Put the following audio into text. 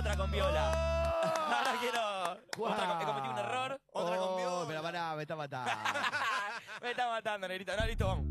otra con viola. Ahora quiero. He cometido un error. Otra con viola. Pero pará, me está matando. Me está matando, negrito. No, listo, vamos.